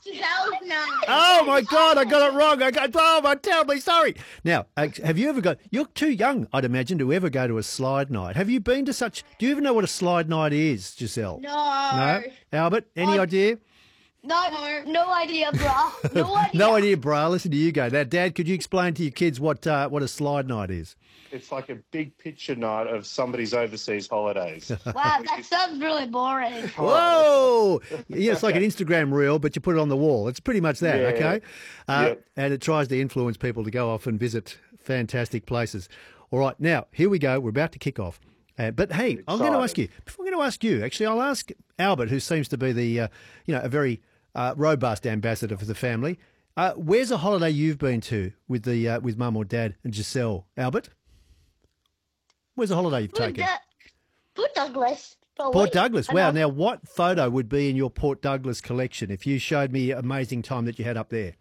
Giselle's name. Oh, my God, I got it wrong. I'm terribly sorry. Now, have you ever you're too young, I'd imagine, to ever go to a slide night. Have you been to do you even know what a slide night is, Giselle? No. No? Albert, any idea? No idea, bruh. No idea. No idea, brah. Listen to you go. Now, Dad, could you explain to your kids what a slide night is? It's like a big picture night of somebody's overseas holidays. Wow, that sounds really boring. Whoa! Yeah, it's like an Instagram reel, but you put it on the wall. It's pretty much that, Yeah. okay? Yep. And it tries to influence people to go off and visit fantastic places. All right, now, here we go. We're about to kick off. But, hey, I'm going to ask you, before I'm going to ask you, actually, I'll ask Albert, who seems to be the, a very robust ambassador for the family. Where's a holiday you've been to with Mum or Dad and Giselle? Albert? Where's a holiday you've taken? Port Douglas. Probably. Port Douglas. Wow. Now, what photo would be in your Port Douglas collection if you showed me amazing time that you had up there?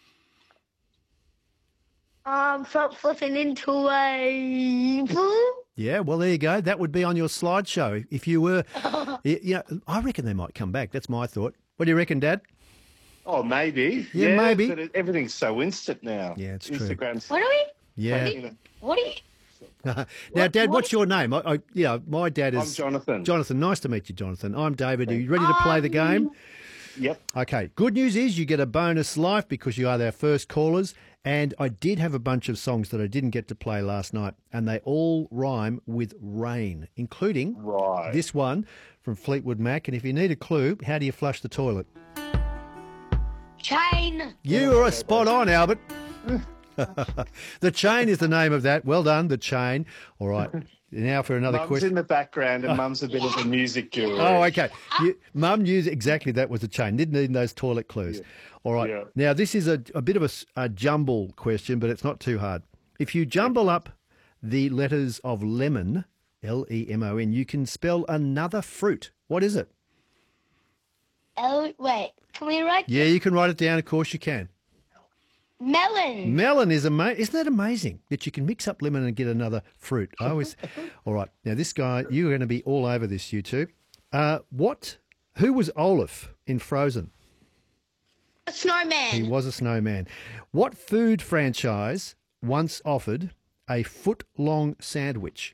Front flipping into a pool. Yeah, well, there you go. That would be on your slideshow. If you were, I reckon they might come back. That's my thought. What do you reckon, Dad? Oh, maybe. Yeah, maybe. But everything's so instant now. Yeah, it's true. Instagram's. What are we? Yeah. What are you? Now, Dad, what's your name? My dad is... I'm Jonathan. Jonathan, nice to meet you, Jonathan. I'm David. Are you ready to play the game? Yep. Okay, good news is you get a bonus life because you are our first callers. And I did have a bunch of songs that I didn't get to play last night, and they all rhyme with rain, including this one from Fleetwood Mac. And if you need a clue, how do you flush the toilet? Chain. You are spot on, Albert. The Chain is the name of that. Well done, The Chain. All right. Now for another Mum's question. in the background and Mum's a bit of a music guru. Oh, okay. Mum used exactly that was The Chain. Didn't need those toilet clues. Yeah. All right. Yeah. Now, this is a bit of a jumble question, but it's not too hard. If you jumble up the letters of lemon, Lemon, you can spell another fruit. What is it? Wait, can we write? Yeah, you can write it down. Of course you can. Melon. Melon is amazing. Isn't that amazing that you can mix up lemon and get another fruit? I always. All right. Now, this guy, you're going to be all over this, you two. Who was Olaf in Frozen? A snowman. He was a snowman. What food franchise once offered a foot-long sandwich?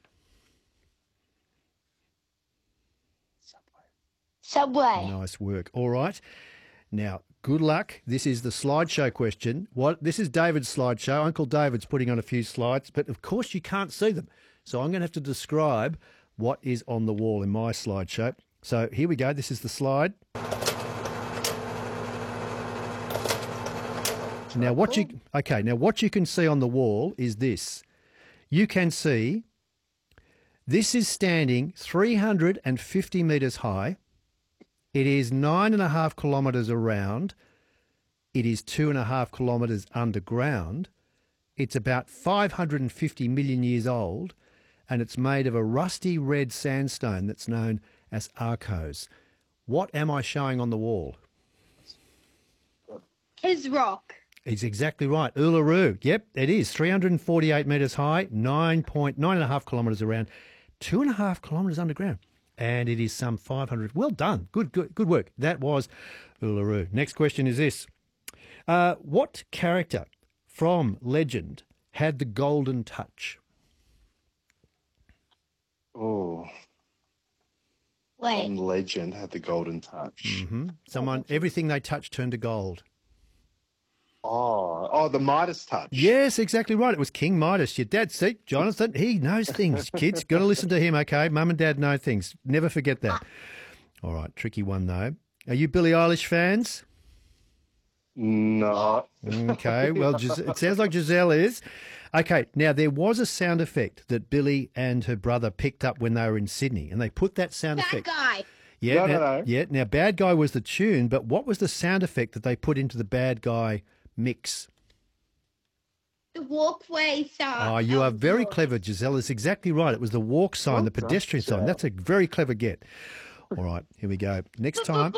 Subway. Nice work. All right. Now, good luck. This is the slideshow question. This is David's slideshow. Uncle David's putting on a few slides, but of course you can't see them. So I'm going to have to describe what is on the wall in my slideshow. So here we go. This is the slide. Now what you can see on the wall is this. You can see this is standing 350 metres high. It is 9.5 kilometres around. It is 2.5 kilometres underground. It's about 550 million years old, and it's made of a rusty red sandstone that's known as Arkose. What am I showing on the wall? His rock. He's exactly right. Uluru. Yep, it is. 348 metres high, 9.5 kilometres around, 2.5 kilometres underground. And it is some 500. Well done. Good work. That was Uluru. Next question is this. What character from legend had the golden touch? Oh. Wait. From legend had the golden touch. Mm-hmm. Everything they touched turned to gold. Oh, the Midas touch. Yes, exactly right. It was King Midas. Your dad, see, Jonathan, he knows things. Kids, got to listen to him, okay? Mum and Dad know things. Never forget that. All right, tricky one, though. Are you Billie Eilish fans? No. Okay, well, it sounds like Giselle is. Okay, now there was a sound effect that Billie and her brother picked up when they were in Sydney, and they put that sound That effect. guy. Yeah, No. Yeah, now Bad Guy was the tune, but what was the sound effect that they put into the Bad Guy mix? The walkway sign. Oh, you are very clever, Giselle. It's exactly right. It was the walk sign, the pedestrian sign. That's a very clever get. All right, here we go. Next time.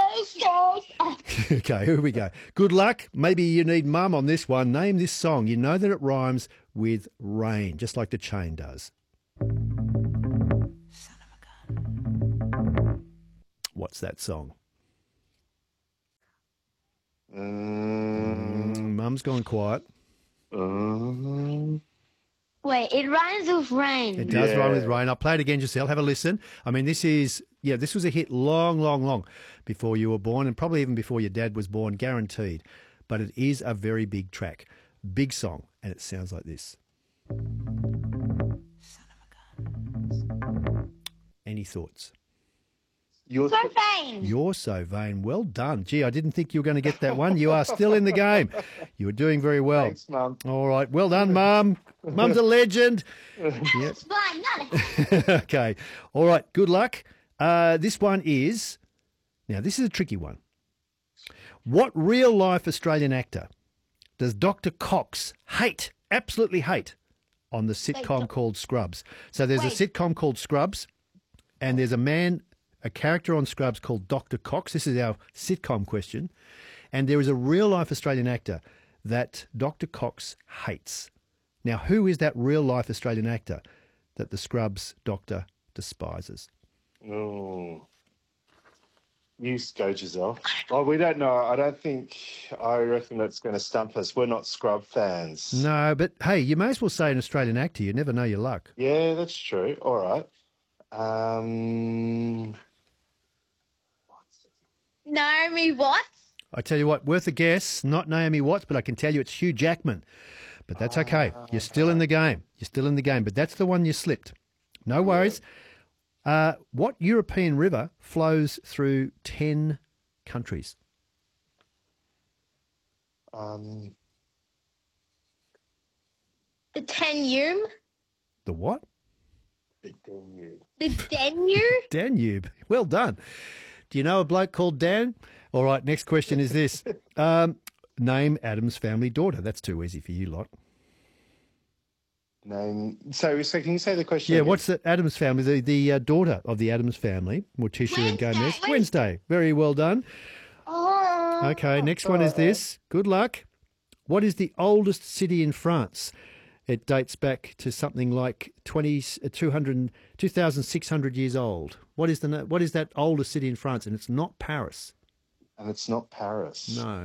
Okay, here we go. Good luck. Maybe you need Mum on this one. Name this song. You know that it rhymes with rain, just like The Chain does. Son of a gun. What's that song? Mum's gone quiet. Wait, it rhymes with rain. It does Yeah. rhyme with rain. I'll play it again, Giselle. Have a listen. I mean, this was a hit long before you were born, and probably even before your dad was born, guaranteed. But it is a very big track, big song, and it sounds like this. Any thoughts? You're So vain. You're so vain. Well done. Gee, I didn't think you were going to get that one. You are still in the game. You were doing very well. Thanks, Mum. All right. Well done, Mum. Mum's a legend. It's fine. Not Okay. All right. Good luck. This one is, now this is a tricky one. What real life Australian actor does Dr. Cox hate, absolutely hate, on the sitcom called Scrubs? So there's a sitcom called Scrubs, and there's a character on Scrubs called Dr. Cox. This is our sitcom question. And there is a real life Australian actor that Dr. Cox hates. Now, who is that real life Australian actor that the Scrubs doctor despises? Oh. You go, Giselle. Oh, we don't know. I reckon that's going to stump us. We're not Scrub fans. No, but hey, you may as well say an Australian actor. You never know your luck. Yeah, that's true. All right. Naomi Watts. I tell you what, worth a guess. Not Naomi Watts, but I can tell you it's Hugh Jackman. But that's okay. You're still in the game. You're still in the game. But that's the one you slipped. No worries. What European river flows through 10 countries? The Danube. The what? The Danube. Danube. Well done. Do you know a bloke called Dan? All right, next question is this. Name Adam's family daughter. That's too easy for you lot. Name. So can you say the question? Yeah, again? what's the Adams family? The daughter of the Adams family, Morticia and Gomez. Wednesday. Very well done. Oh. Okay, next one is this. Good luck. What is the oldest city in France? It dates back to something like 2,600 years old. What is that oldest city in France? And it's not Paris. And it's not Paris. No.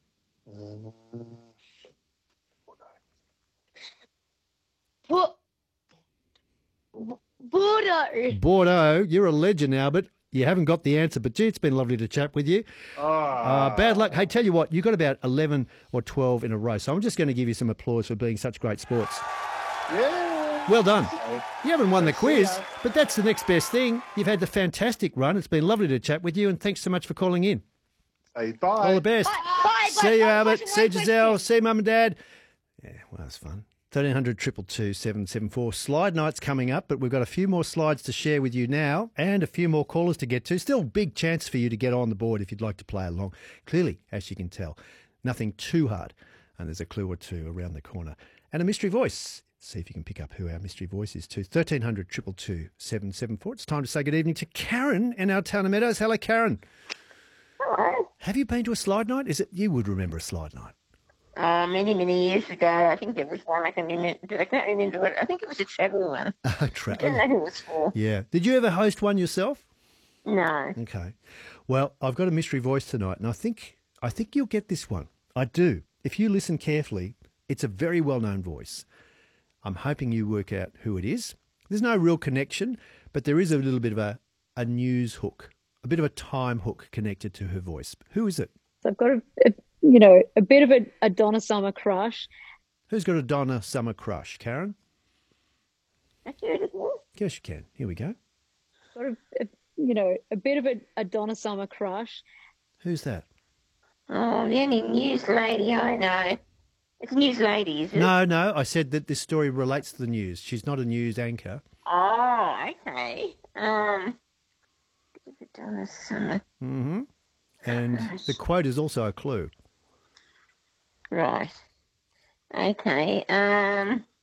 Bordeaux. Bordeaux. You're a legend now, but you haven't got the answer. But gee, it's been lovely to chat with you. Bad luck. Hey, tell you what, you got about 11 or 12 in a row. So I'm just going to give you some applause for being such great sports. Yeah. Well done. You haven't won the quiz, but that's the next best thing. You've had the fantastic run. It's been lovely to chat with you, and thanks so much for calling in. Hey, bye. All the best. Bye. See you, Albert. See you, Giselle. See you, Mum and Dad. Yeah, well, that was fun. 1300 222 774. Slide night's coming up, but we've got a few more slides to share with you now and a few more callers to get to. Still big chance for you to get on the board if you'd like to play along. Clearly, as you can tell, nothing too hard. And there's a clue or two around the corner. And a mystery voice. See if you can pick up who our mystery voice is too. 1300 222 774. It's time to say good evening to Karen in our town of Meadows. Hello, Karen. Hello. Have you been to a slide night? You would remember a slide night. Many years ago, I think there was one I can't remember it. I think it was a travel one. I don't know who it was for. Yeah. Did you ever host one yourself? No. Okay. Well, I've got a mystery voice tonight, and I think you'll get this one. I do. If you listen carefully, it's a very well-known voice. I'm hoping you work out who it is. There's no real connection, but there is a little bit of a news hook, a bit of a time hook connected to her voice. Who is it? So I've got a bit of a Donna Summer crush. Who's got a Donna Summer crush? Karen? I heard it was. Yes, you can. Here we go. Got a bit of a Donna Summer crush. Who's that? Oh, the only news lady I know. It's news lady, is it? No. I said that this story relates to the news. She's not a news anchor. Oh, okay. Donna Summer. Mm-hmm. And the quote is also a clue. Right. Okay.